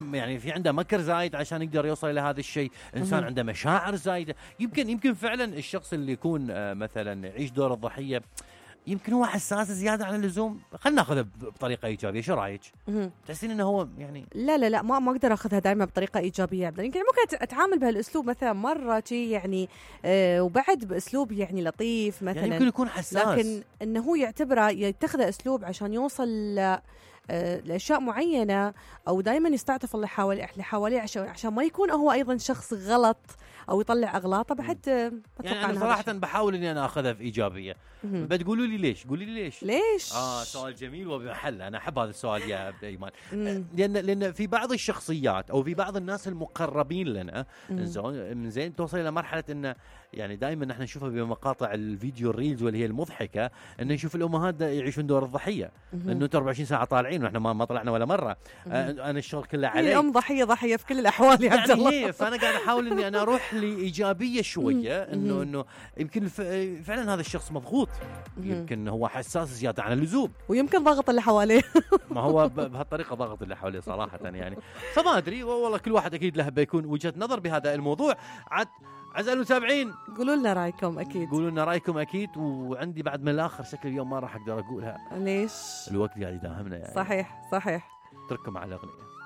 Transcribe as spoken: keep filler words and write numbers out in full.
يعني في عنده مكر زايد عشان يقدر يوصل الى هذا الشيء، انسان عنده مشاعر زايده. يمكن يمكن فعلا الشخص اللي يكون آه مثلا يعيش دور الضحيه يمكن هو حساس زياده عن اللزوم. خلينا ناخذها بطريقه ايجابيه، شو رايك؟ تحسين انه هو يعني لا لا لا ما ما اقدر اخذها دائما بطريقه ايجابيه ابدا. يمكن ممكن اتعامل بهالاسلوب مثلا مره شيء يعني آه وبعد باسلوب يعني لطيف مثلا، يعني يمكن يكون حساس، لكن انه هو يعتبره يتخذ اسلوب عشان يوصل ل لأشياء معينة، أو دائما يستعطف اللي حواليه اللي حواليه عشان عشان ما يكون هو أيضا شخص غلط أو يطلع أغلاطه بعد. يعني أنا صراحة بحاول إني أنا أخذها في إيجابية. بتقولوا لي ليش؟ قولي لي ليش؟ ليش؟ آه سؤال جميل وبمحل. أنا أحب هذا السؤال يا إيمان، لأن لأن في بعض الشخصيات أو في بعض الناس المقربين لنا من زين توصل إلى مرحلة إنه يعني دائما نحن نشوفها بمقاطع الفيديو الريلز واللي هي المضحكة، إنه نشوف الأمهات يعيشون دور الضحية، إنه أنتوا أربعة وعشرين ساعة طالعين ونحن ما ما طلعنا ولا مرة. آه أنا الشغل كله علي. الأم ضحية ضحية في كل الأحوال يا عبد الله. يعني فأنا قاعد أحاول إني أنا أروح لإيجابية شوية، إنه إنه يمكن فعلا هذا الشخص مضغوط، يمكن هو حساس زيادة عن اللزوم، ويمكن ضغط اللي حواليه. ما هو بهالطريقة ضغط اللي حواليه صراحة يعني. فما أدري والله، كل واحد أكيد له بيكون وجهة نظر بهذا الموضوع. عاد أعزائي المتابعين قولوا لنا رأيكم أكيد، قولوا لنا رأيكم أكيد. وعندي بعد من الآخر شكل اليوم ما راح أقدر أقولها، ليش؟ الوقت قاعد يداهمنا يعني. صحيح صحيح. اترككم على الأغنية.